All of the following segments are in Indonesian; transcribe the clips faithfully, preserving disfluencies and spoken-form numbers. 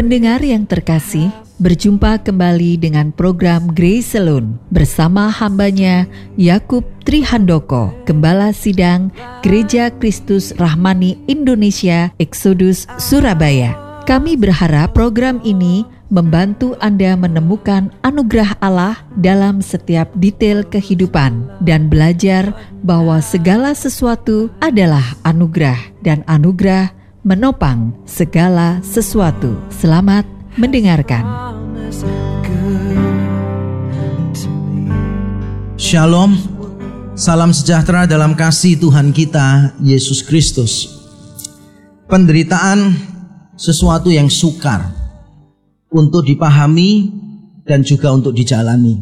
Pendengar yang terkasih, berjumpa kembali dengan program Grace Alone bersama hambanya Yakub Trihandoko, Gembala Sidang Gereja Kristus Rahmani Indonesia Exodus Surabaya. Kami berharap program ini membantu Anda menemukan anugerah Allah dalam setiap detail kehidupan dan belajar bahwa segala sesuatu adalah anugerah dan anugerah menopang segala sesuatu. Selamat mendengarkan. Shalom, salam sejahtera dalam kasih Tuhan kita Yesus Kristus. Penderitaan sesuatu yang sukar untuk dipahami dan juga untuk dijalani.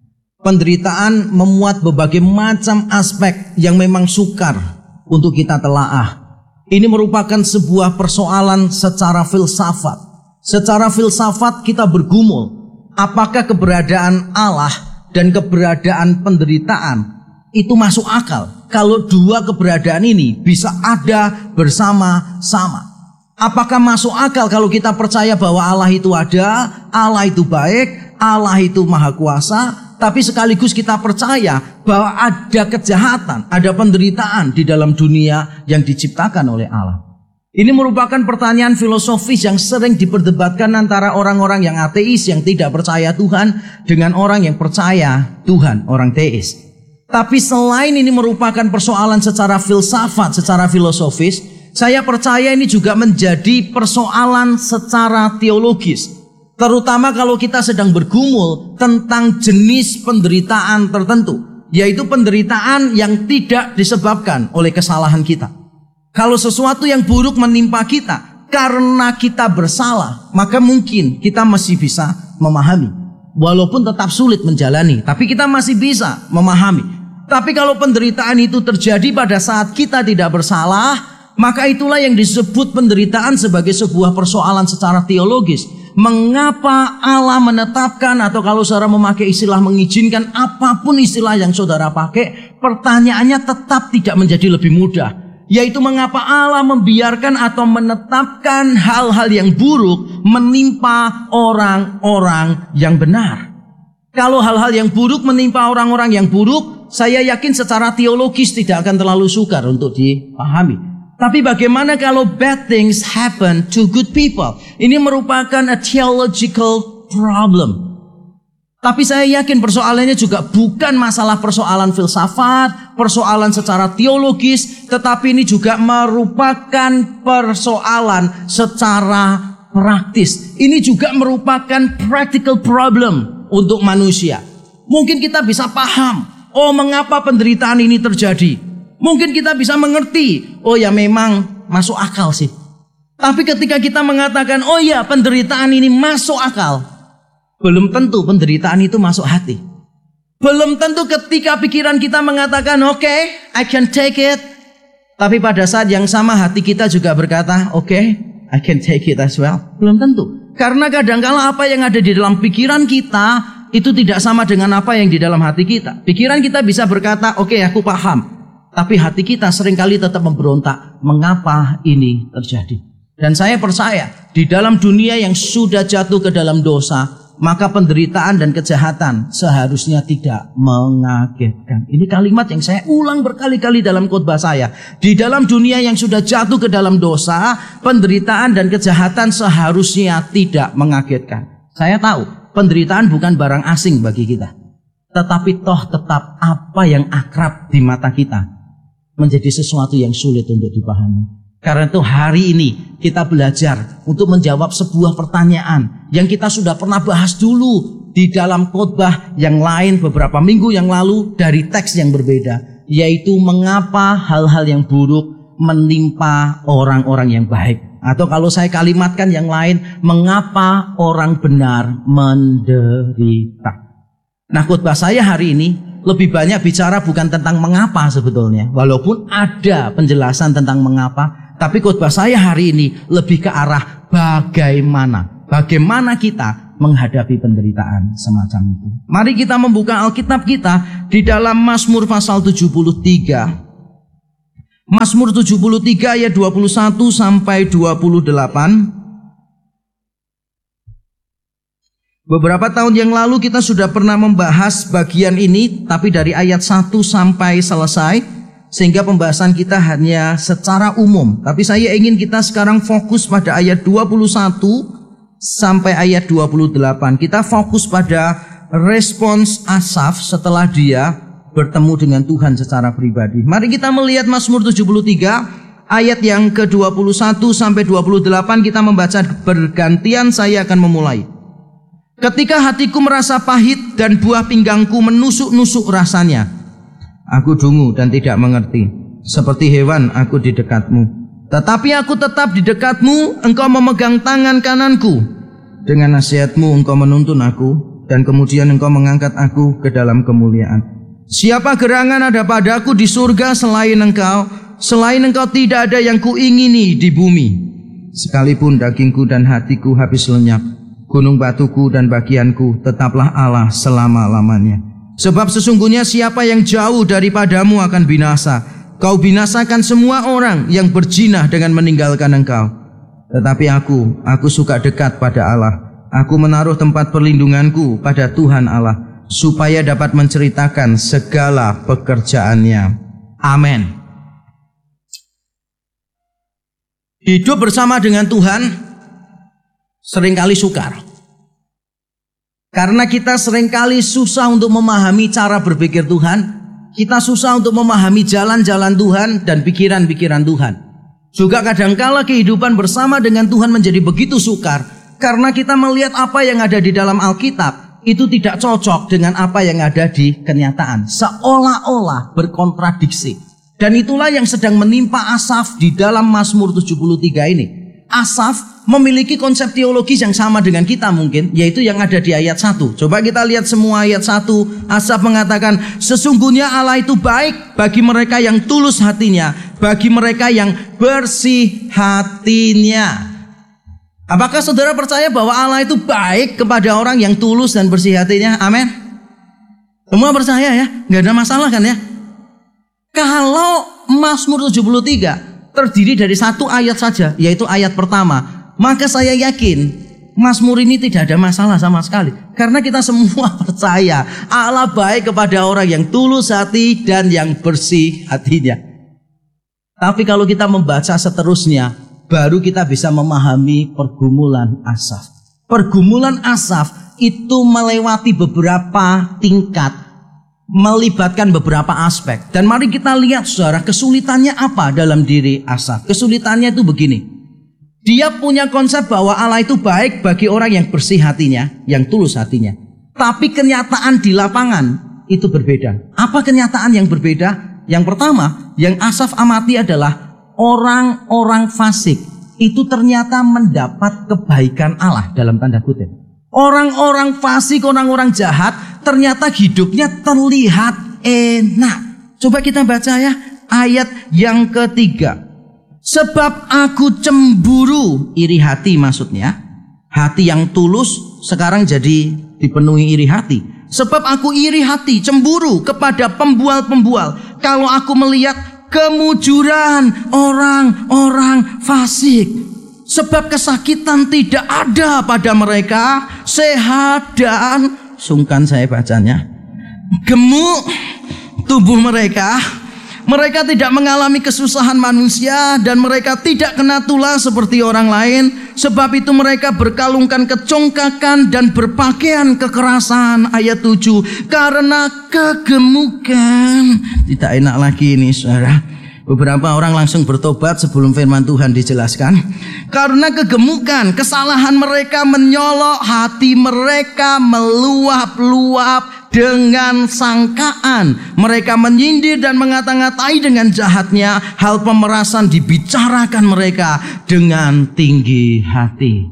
Penderitaan memuat berbagai macam aspek yang memang sukar untuk kita telaah. Ini merupakan sebuah persoalan secara filsafat. Secara filsafat kita bergumul, apakah keberadaan Allah dan keberadaan penderitaan itu masuk akal kalau dua keberadaan ini bisa ada bersama-sama? Apakah masuk akal kalau kita percaya bahwa Allah itu ada, Allah itu baik, Allah itu maha kuasa, tapi sekaligus kita percaya bahwa ada kejahatan, ada penderitaan di dalam dunia yang diciptakan oleh Allah? Ini merupakan pertanyaan filosofis yang sering diperdebatkan antara orang-orang yang ateis, yang tidak percaya Tuhan, dengan orang yang percaya Tuhan, orang teis. Tapi selain ini merupakan persoalan secara filsafat, secara filosofis, saya percaya ini juga menjadi persoalan secara teologis. Terutama kalau kita sedang bergumul tentang jenis penderitaan tertentu, yaitu penderitaan yang tidak disebabkan oleh kesalahan kita. Kalau sesuatu yang buruk menimpa kita karena kita bersalah, maka mungkin kita masih bisa memahami. Walaupun tetap sulit menjalani, tapi kita masih bisa memahami. Tapi kalau penderitaan itu terjadi pada saat kita tidak bersalah, maka itulah yang disebut penderitaan sebagai sebuah persoalan secara teologis. Mengapa Allah menetapkan, atau kalau saudara memakai istilah mengizinkan, apapun istilah yang saudara pakai, pertanyaannya tetap tidak menjadi lebih mudah. Yaitu mengapa Allah membiarkan atau menetapkan hal-hal yang buruk menimpa orang-orang yang benar. Kalau hal-hal yang buruk menimpa orang-orang yang buruk, saya yakin secara teologis tidak akan terlalu sukar untuk dipahami. Tapi bagaimana kalau bad things happen to good people? Ini merupakan a theological problem. Tapi saya yakin persoalannya juga bukan masalah persoalan filsafat, persoalan secara teologis, tetapi ini juga merupakan persoalan secara praktis. Ini juga merupakan practical problem untuk manusia. Mungkin kita bisa paham, oh mengapa penderitaan ini terjadi. Mungkin kita bisa mengerti, oh ya memang masuk akal sih. Tapi ketika kita mengatakan, oh ya penderitaan ini masuk akal, belum tentu penderitaan itu masuk hati. Belum tentu ketika pikiran kita mengatakan, oke, okay, I can take it. Tapi pada saat yang sama hati kita juga berkata, oke, okay, I can take it as well. Belum tentu. Karena kadangkala apa yang ada di dalam pikiran kita itu tidak sama dengan apa yang di dalam hati kita. Pikiran kita bisa berkata, oke, okay, aku paham. Tapi hati kita seringkali tetap memberontak. Mengapa ini terjadi? Dan saya percaya di dalam dunia yang sudah jatuh ke dalam dosa, maka penderitaan dan kejahatan seharusnya tidak mengagetkan. Ini kalimat yang saya ulang berkali-kali dalam khotbah saya. Di dalam dunia yang sudah jatuh ke dalam dosa, penderitaan dan kejahatan seharusnya tidak mengagetkan. Saya tahu penderitaan bukan barang asing bagi kita. Tetapi toh tetap apa yang akrab di mata kita menjadi sesuatu yang sulit untuk dipahami. Karena itu hari ini kita belajar untuk menjawab sebuah pertanyaan yang kita sudah pernah bahas dulu di dalam khotbah yang lain beberapa minggu yang lalu dari teks yang berbeda. Yaitu mengapa hal-hal yang buruk menimpa orang-orang yang baik. Atau kalau saya kalimatkan yang lain, mengapa orang benar menderita. Nah khotbah saya hari ini lebih banyak bicara bukan tentang mengapa sebetulnya. Walaupun ada penjelasan tentang mengapa. Tapi khotbah saya hari ini lebih ke arah bagaimana. Bagaimana kita menghadapi penderitaan semacam itu. Mari kita membuka Alkitab kita di dalam Mazmur pasal tujuh puluh tiga. Mazmur tujuh puluh tiga ayat dua puluh satu sampai dua puluh delapan. Beberapa tahun yang lalu kita sudah pernah membahas bagian ini, tapi dari ayat satu sampai selesai, sehingga pembahasan kita hanya secara umum. Tapi saya ingin kita sekarang fokus pada ayat dua puluh satu sampai ayat dua puluh delapan. Kita fokus pada respons Asaf setelah dia bertemu dengan Tuhan secara pribadi. Mari kita melihat Mazmur tujuh puluh tiga ayat yang ke dua puluh satu sampai dua puluh delapan. Kita membaca bergantian, saya akan memulai. Ketika hatiku merasa pahit dan buah pinggangku menusuk-nusuk rasanya, aku dungu dan tidak mengerti. Seperti hewan aku di dekatmu. Tetapi aku tetap di dekatmu, engkau memegang tangan kananku. Dengan nasihatmu engkau menuntun aku, dan kemudian engkau mengangkat aku ke dalam kemuliaan. Siapa gerangan ada padaku di surga selain engkau? Selain engkau tidak ada yang kuingini di bumi. Sekalipun dagingku dan hatiku habis lenyap, gunung batuku dan bagianku tetaplah Allah selama-lamanya. Sebab sesungguhnya siapa yang jauh daripadamu akan binasa. Kau binasakan semua orang yang berzinah dengan meninggalkan engkau. Tetapi aku, aku suka dekat pada Allah. Aku menaruh tempat perlindunganku pada Tuhan Allah, supaya dapat menceritakan segala pekerjaannya. Amin. Hidup bersama dengan Tuhan seringkali sukar, karena kita seringkali susah untuk memahami cara berpikir Tuhan. Kita susah untuk memahami jalan-jalan Tuhan dan pikiran-pikiran Tuhan. Juga kadangkala kehidupan bersama dengan Tuhan menjadi begitu sukar, karena kita melihat apa yang ada di dalam Alkitab itu tidak cocok dengan apa yang ada di kenyataan, seolah-olah berkontradiksi. Dan itulah yang sedang menimpa Asaf di dalam Mazmur tujuh puluh tiga ini. Asaf memiliki konsep teologis yang sama dengan kita mungkin, yaitu yang ada di ayat satu. Coba kita lihat semua ayat satu. Asaf mengatakan, sesungguhnya Allah itu baik bagi mereka yang tulus hatinya, bagi mereka yang bersih hatinya. Apakah saudara percaya bahwa Allah itu baik kepada orang yang tulus dan bersih hatinya? Amin. Semua percaya ya? Gak ada masalah kan ya? Kalau Mazmur tujuh puluh tiga terdiri dari satu ayat saja, yaitu ayat pertama, maka saya yakin Mazmur ini tidak ada masalah sama sekali. Karena kita semua percaya Allah baik kepada orang yang tulus hati dan yang bersih hatinya. Tapi kalau kita membaca seterusnya, baru kita bisa memahami pergumulan Asaf. Pergumulan Asaf itu melewati beberapa tingkat, melibatkan beberapa aspek. Dan mari kita lihat saudara, kesulitannya apa dalam diri Asaf. Kesulitannya itu begini. Dia punya konsep bahwa Allah itu baik bagi orang yang bersih hatinya, yang tulus hatinya. Tapi kenyataan di lapangan itu berbeda. Apa kenyataan yang berbeda? Yang pertama, yang Asaf amati adalah orang-orang fasik itu ternyata mendapat kebaikan Allah dalam tanda kutip. Orang-orang fasik, orang-orang jahat ternyata hidupnya terlihat enak. Coba kita baca ya ayat yang ketiga. Sebab aku cemburu, iri hati maksudnya. Hati yang tulus sekarang jadi dipenuhi iri hati. Sebab aku iri hati, cemburu kepada pembual-pembual. Kalau aku melihat kemujuran orang-orang fasik. Sebab kesakitan tidak ada pada mereka, sehat dan sungkan, saya bacanya, gemuk tubuh mereka. Mereka tidak mengalami kesusahan manusia, dan mereka tidak kena tulah seperti orang lain. Sebab itu mereka berkalungkan kecongkakan dan berpakaian kekerasan. Ayat tujuh, karena kegemukan. Tidak enak lagi ini saudara. Beberapa orang langsung bertobat sebelum firman Tuhan dijelaskan. Karena kegemukan, kesalahan mereka menyolok, hati mereka meluap-luap dengan sangkaan. Mereka menyindir dan mengata-ngatai dengan jahatnya. Hal pemerasan dibicarakan mereka dengan tinggi hati.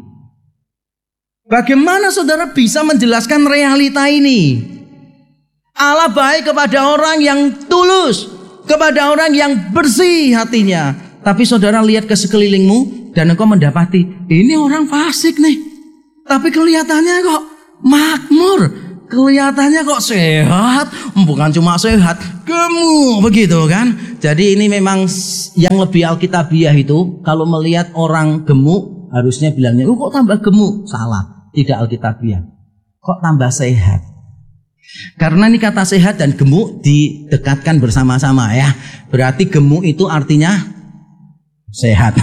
Bagaimana saudara bisa menjelaskan realita ini? Allah baik kepada orang yang tulus, kepada orang yang bersih hatinya. Tapi saudara lihat ke sekelilingmu dan engkau mendapati ini orang fasik nih, tapi kelihatannya kok makmur, kelihatannya kok sehat. Bukan cuma sehat, gemuk begitu kan. Jadi ini memang yang lebih alkitabiah itu, kalau melihat orang gemuk harusnya bilangnya, oh kok tambah gemuk. Salah, tidak alkitabiah. kok tambah sehat. Karena ini kata sehat dan gemuk didekatkan bersama-sama ya. Berarti gemuk itu artinya sehat.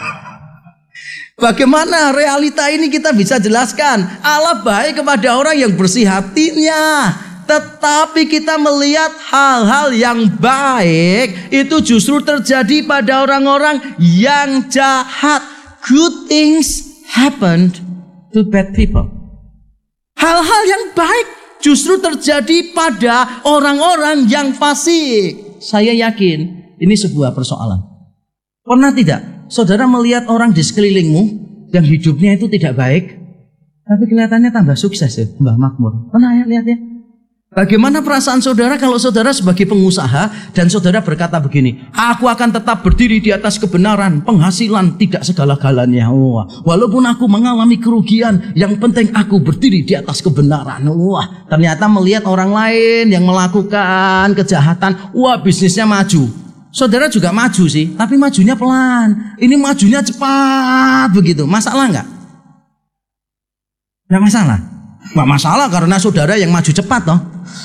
Bagaimana realita ini kita bisa jelaskan? Allah baik kepada orang yang bersih hatinya. Tetapi kita melihat hal-hal yang baik itu justru terjadi pada orang-orang yang jahat. Good things happen to bad people. Hal-hal yang baik justru terjadi pada orang-orang yang fasik. Saya yakin ini sebuah persoalan. Pernah tidak saudara melihat orang di sekelilingmu yang hidupnya itu tidak baik, tapi kelihatannya tambah sukses ya, tambah makmur? Pernah ya lihat ya? Bagaimana perasaan saudara kalau saudara sebagai pengusaha dan saudara berkata begini, aku akan tetap berdiri di atas kebenaran, penghasilan tidak segala-galanya. Wah, walaupun aku mengalami kerugian, yang penting aku berdiri di atas kebenaran. Wah, ternyata melihat orang lain yang melakukan kejahatan, wah bisnisnya maju. Saudara juga maju sih, tapi majunya pelan. Ini majunya cepat begitu. Masalah enggak? Enggak masalah. Enggak masalah karena saudara yang maju cepat toh.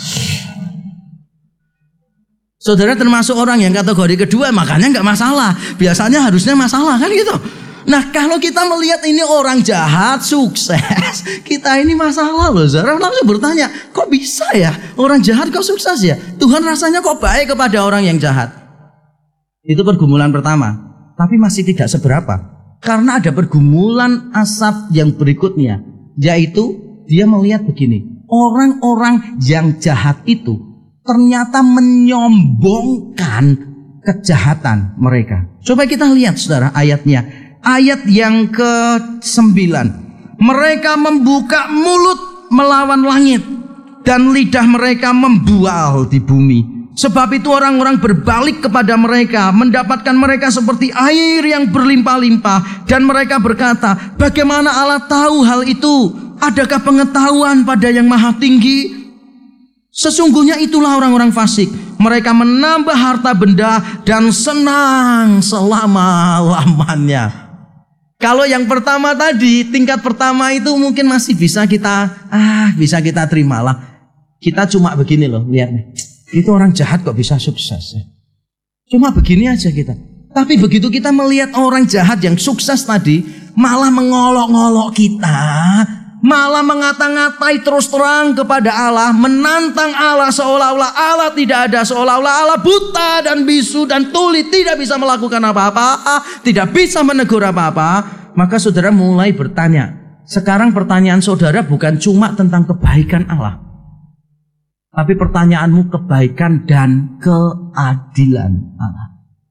Saudara termasuk orang yang kategori kedua, makanya nggak masalah. Biasanya harusnya masalah kan gitu. Nah kalau kita melihat ini orang jahat sukses, kita ini masalah loh. Saudara langsung bertanya, kok bisa ya orang jahat kok sukses ya? Tuhan rasanya kok baik kepada orang yang jahat? Itu pergumulan pertama, tapi masih tidak seberapa. Karena ada pergumulan asap yang berikutnya, yaitu dia melihat begini, orang-orang yang jahat itu ternyata menyombongkan kejahatan mereka. Coba kita lihat saudara ayatnya. Ayat yang ke sembilan. Mereka membuka mulut melawan langit dan lidah mereka membual di bumi. Sebab itu orang-orang berbalik kepada mereka, mendapatkan mereka seperti air yang berlimpah-limpah. Dan mereka berkata, bagaimana Allah tahu hal itu? Adakah pengetahuan pada yang maha tinggi? Sesungguhnya itulah orang-orang fasik. Mereka menambah harta benda dan senang selama-lamanya. Kalau yang pertama tadi, tingkat pertama itu mungkin masih bisa kita ah bisa kita terimalah. Kita cuma begini loh, lihat nih. Itu orang jahat kok bisa sukses ya. Cuma begini aja kita. Tapi begitu kita melihat orang jahat yang sukses tadi, malah mengolok-ngolok kita, malah mengata-ngatai terus terang kepada Allah, menantang Allah seolah-olah Allah tidak ada, seolah-olah Allah buta dan bisu dan tuli, tidak bisa melakukan apa-apa, tidak bisa menegur apa-apa. Maka saudara mulai bertanya. Sekarang pertanyaan saudara bukan cuma tentang kebaikan Allah, tapi pertanyaanmu kebaikan dan keadilan Allah.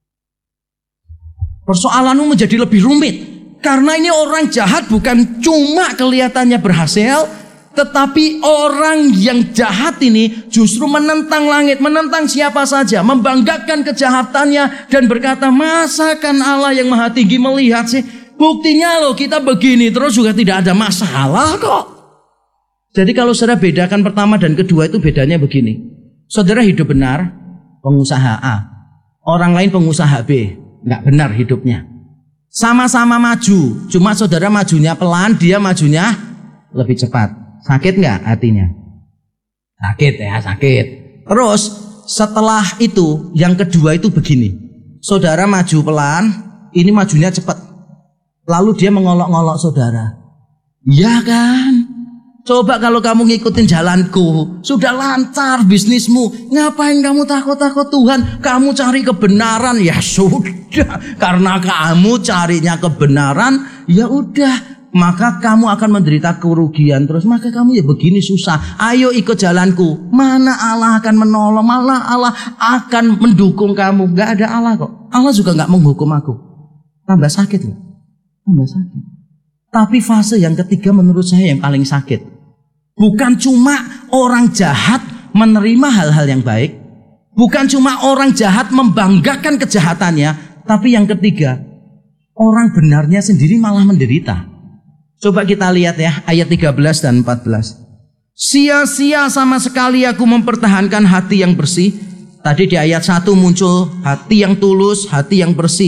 Persoalanmu menjadi lebih rumit. Karena ini orang jahat bukan cuma kelihatannya berhasil, tetapi orang yang jahat ini justru menentang langit, menentang siapa saja, membanggakan kejahatannya dan berkata, masakan Allah yang maha tinggi melihat sih? Buktinya loh kita begini terus juga tidak ada masalah kok. Jadi kalau saudara bedakan pertama dan kedua itu bedanya begini. Saudara hidup benar, pengusaha A. Orang lain pengusaha B, nggak benar hidupnya. Sama-sama maju, cuma saudara majunya pelan, dia majunya lebih cepat. Sakit nggak hatinya? Sakit ya, sakit. Terus setelah itu, yang kedua itu begini. Saudara maju pelan, ini majunya cepat. Lalu dia mengolok-ngolok saudara. Ya kan? Coba kalau kamu ngikutin jalanku, sudah lancar bisnismu. Ngapain kamu takut-takut Tuhan? Kamu cari kebenaran, ya sudah. Karena kamu carinya kebenaran, ya udah. Maka kamu akan menderita kerugian terus. Maka kamu ya begini susah. Ayo ikut jalanku. Mana Allah akan menolong? Malah Allah akan mendukung kamu. Gak ada Allah kok. Allah juga gak menghukum aku. Tambah sakit loh. Tambah sakit. Tapi fase yang ketiga menurut saya yang paling sakit. Bukan cuma orang jahat menerima hal-hal yang baik. Bukan cuma orang jahat membanggakan kejahatannya. Tapi yang ketiga, orang benarnya sendiri malah menderita. Coba kita lihat ya ayat tiga belas dan empat belas. Sia-sia sama sekali aku mempertahankan hati yang bersih. Tadi di ayat satu muncul hati yang tulus, hati yang bersih.